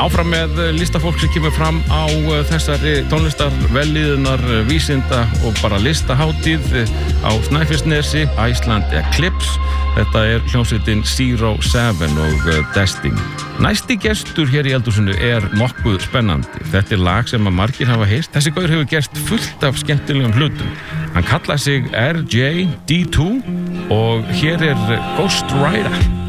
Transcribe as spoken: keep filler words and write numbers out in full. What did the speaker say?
Áfram með listafólk sem kemur fram á þessari tónlistar velliðunar vísinda og bara listahátíð á Snæfellsnesi, Iceland Eclipse. Þetta er hljómsveitin Zero Seven og Destiny. Næsti gestur hér í eldhúsinu er nokkuð spennandi. Þetta er lag sem að margir hafa heyrt. Þessi gaur hefur gert fullt af skemmtilegum hlutum. Hann kallar sig R J D two og hér er Ghost Rider.